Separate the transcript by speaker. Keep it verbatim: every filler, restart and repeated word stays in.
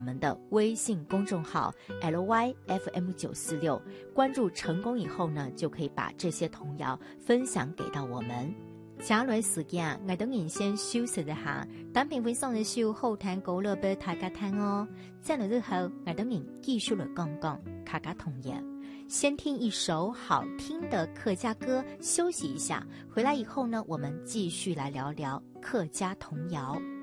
Speaker 1: 我们的微信公众号 L Y F M 九四六，关注成功以后呢，就可以把这些童谣分享给到我们。接下來時間，我等人先休息一下，等評分上嘅時候好聽歌樂俾大家聽哦。在那之後，我等人繼續來講講客家童謠。先聽一首好聽的客家歌，休息一下。回來以後呢，我們繼續來聊聊客家童謠。